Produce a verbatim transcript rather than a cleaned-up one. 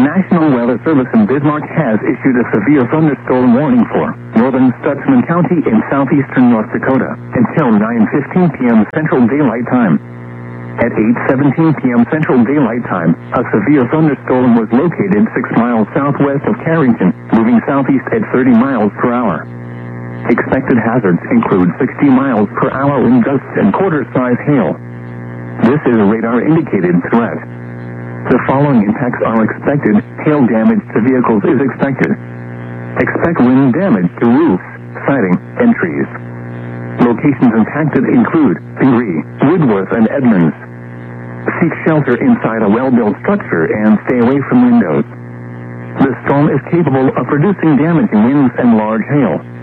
National Weather Service in Bismarck has issued a severe thunderstorm warning for northern Stutsman County in southeastern North Dakota until nine fifteen p.m. Central Daylight Time. At eight seventeen p.m. Central Daylight Time, a severe thunderstorm was located six miles southwest of Carrington, moving southeast at thirty miles per hour. Expected hazards include sixty miles per hour wind gusts and quarter-size hail. This is a radar-indicated threat. The following impacts are expected. Hail damage to vehicles is expected. Expect wind damage to roofs, siding, and trees. Locations impacted include Pingree, Woodworth, and Edmonds. Seek shelter inside a well-built structure and stay away from windows. The storm is capable of producing damaging winds and large hail.